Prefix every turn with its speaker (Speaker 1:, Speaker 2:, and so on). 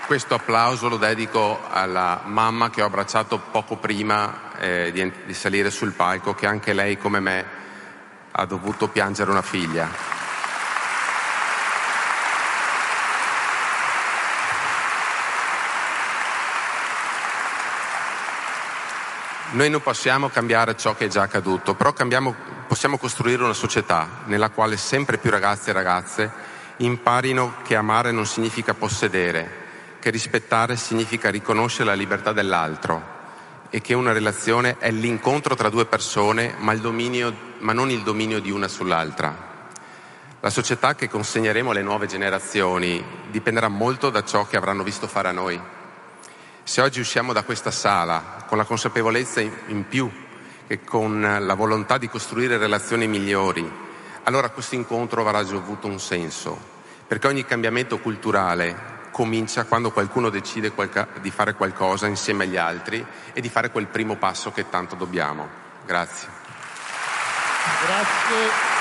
Speaker 1: questo applauso lo dedico alla mamma che ho abbracciato poco prima di salire sul palco, che anche lei, come me, ha dovuto piangere una figlia. Noi non possiamo cambiare ciò che è già accaduto, però possiamo costruire una società nella quale sempre più ragazzi e ragazze imparino che amare non significa possedere, che rispettare significa riconoscere la libertà dell'altro e che una relazione è l'incontro tra due persone, ma non il dominio di una sull'altra. La società che consegneremo alle nuove generazioni dipenderà molto da ciò che avranno visto fare a noi. Se oggi usciamo da questa sala con la consapevolezza in più e con la volontà di costruire relazioni migliori, allora questo incontro avrà già avuto un senso, perché ogni cambiamento culturale comincia quando qualcuno decide di fare qualcosa insieme agli altri e di fare quel primo passo che tanto dobbiamo. Grazie.
Speaker 2: Grazie.